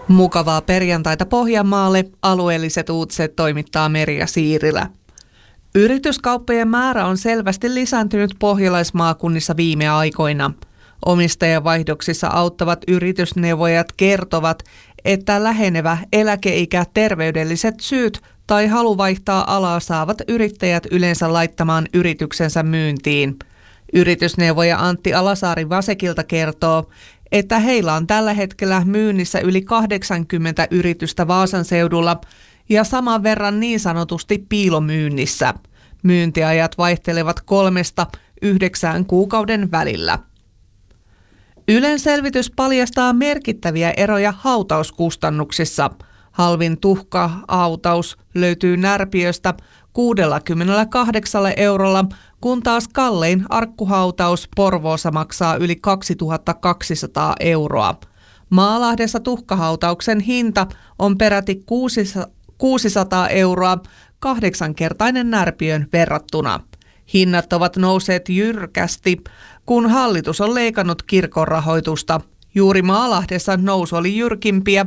Mukavaa perjantaita Pohjanmaalle. Alueelliset uutiset toimittaa Merja Siirilä. Yrityskauppojen määrä on selvästi lisääntynyt pohjalaismaakunnissa viime aikoina. Omistajavaihdoksissa auttavat yritysneuvojat kertovat, että lähenevä eläkeikä, terveydelliset syyt tai halu vaihtaa alaa saavat yrittäjät yleensä laittamaan yrityksensä myyntiin. Yritysneuvoja Antti Alasaari-Vasekilta kertoo, että heillä on tällä hetkellä myynnissä yli 80 yritystä Vaasan seudulla ja saman verran niin sanotusti piilomyynnissä. Myyntiajat vaihtelevat 3-9 kuukauden välillä. Ylen selvitys paljastaa merkittäviä eroja hautauskustannuksissa. Halvin tuhkahautaus löytyy Närpiöstä 68 eurolla, kun taas kallein arkkuhautaus Porvoossa maksaa yli 2200 euroa. Maalahdessa tuhkahautauksen hinta on peräti 600 euroa, 8-kertainen Närpiön verrattuna. Hinnat ovat nousseet jyrkästi, kun hallitus on leikannut kirkon rahoitusta. Juuri Maalahdessa nousu oli jyrkimpiä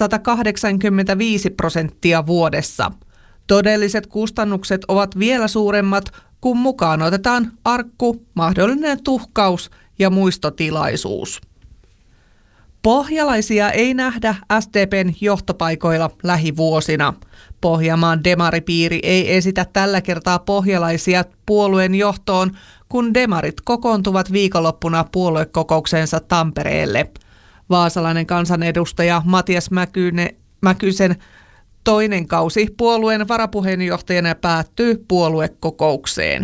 185% vuodessa. Todelliset kustannukset ovat vielä suuremmat, kun mukaan otetaan arkku, mahdollinen tuhkaus ja muistotilaisuus. Pohjalaisia ei nähdä SDP:n johtopaikoilla lähivuosina. Pohjanmaan demaripiiri ei esitä tällä kertaa pohjalaisia puolueen johtoon, kun demarit kokoontuvat viikonloppuna puoluekokouksensa Tampereelle. Vaasalainen kansanedustaja Matias Mäkysen toinen kausi puolueen varapuheenjohtajana päättyy puoluekokoukseen.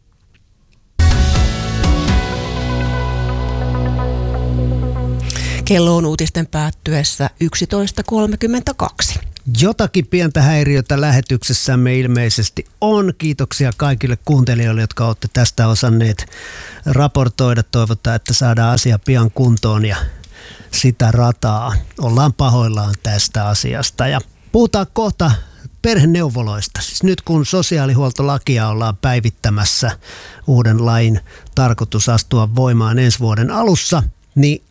Kello on uutisten päättyessä 11.32. Jotakin pientä häiriötä lähetyksessämme ilmeisesti on. Kiitoksia kaikille kuuntelijoille, jotka olette tästä osanneet raportoida. Toivotaan, että saadaan asia pian kuntoon ja sitä rataa. Ollaan pahoillaan tästä asiasta ja puhutaan kohta perheneuvoloista. Siis nyt kun sosiaalihuoltolakia ollaan päivittämässä, uuden lain tarkoitus astua voimaan ensi vuoden alussa, niin